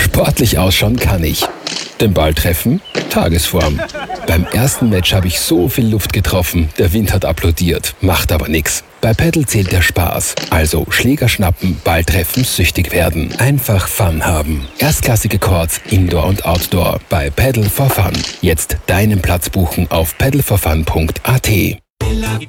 Sportlich ausschauen kann ich. Den Ball treffen? Tagesform. Beim ersten Match habe ich so viel Luft getroffen, der Wind hat applaudiert. Macht aber nix. Bei Paddle zählt der Spaß. Also Schläger schnappen, Ball treffen, süchtig werden. Einfach Fun haben. Erstklassige Courts, Indoor und Outdoor. Bei Paddle for Fun. Jetzt deinen Platz buchen auf paddleforfun.at.